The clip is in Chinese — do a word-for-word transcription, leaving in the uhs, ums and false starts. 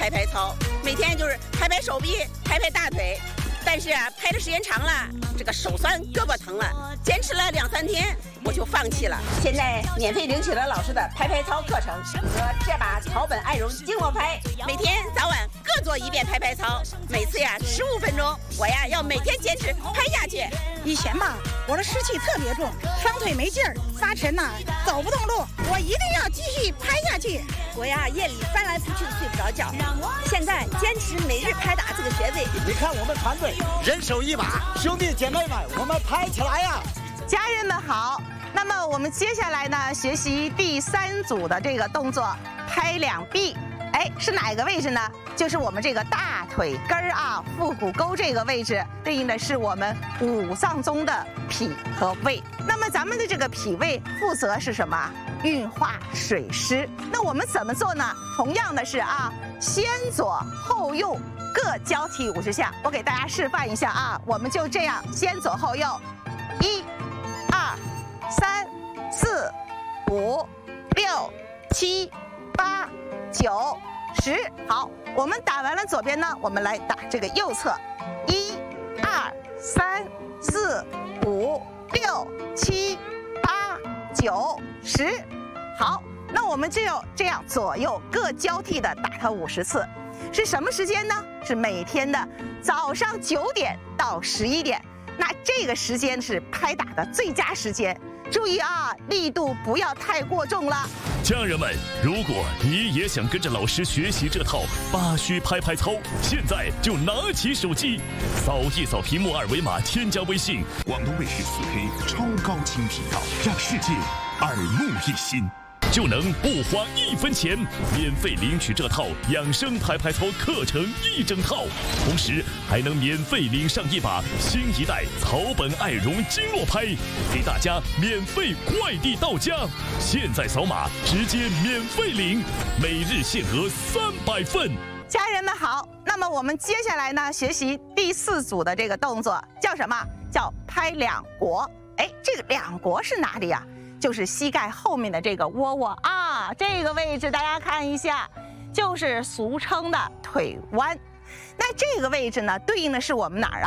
拍拍操，每天就是拍拍手臂，拍拍大腿。但是啊，拍的时间长了，这个手酸，胳膊疼了，坚持了两三天，我就放弃了。现在免费领取了老师的拍拍操课程和这把草本爱绒经络拍，每天早晚各做一遍拍拍操，每次呀十五分钟，我呀要每天坚持拍下去。 以前吧，我的湿气特别重，双腿没劲儿，发沉呐、啊，走不动路，我一定要继续拍下去。 我呀夜里翻来覆去的睡不着觉，现在坚持每日拍打这个穴位。 你看我们团队人手一把，兄弟姐妹们，我们拍起来呀！ 家人们好，那么我们接下来呢，学习第三组的这个动作，拍两臂。哎，是哪个位置呢？就是我们这个大腿根儿啊，腹股沟这个位置，对应的是我们五脏中的脾和胃。那么咱们的这个脾胃负责是什么？运化水湿。那我们怎么做呢？同样的是啊，先左后右各交替五十下。我给大家示范一下啊，我们就这样先左后右，一、二、三、四、五、六、七、八、九、十。好，我们打完了左边呢，我们来打这个右侧，一、二、三、四、五、六、七、八、九、十。好，那我们就要这样左右各交替的打它五十次。是什么时间呢？是每天的早上九点到十一点。那这个时间是拍打的最佳时间。注意啊，力度不要太过重了。 家人们，如果你也想跟着老师学习这套八虚拍拍操，现在就拿起手机，扫一扫屏幕二维码，添加微信广东卫视四 K 超高清频道，让世界耳目一新， 就能不花一分钱免费领取这套养生拍拍操课程一整套，同时还能免费领上一把新一代草本爱绒经络拍，给大家免费快递到家。现在扫码直接免费领，每日限额三百份。 家人们好，那么我们接下来呢，学习第四组的这个动作叫什么？叫拍两国。哎，这个两国是哪里呀、啊？就是膝盖后面的这个窝窝啊，这个位置大家看一下，就是俗称的腿弯。那这个位置呢，对应的是我们哪儿啊？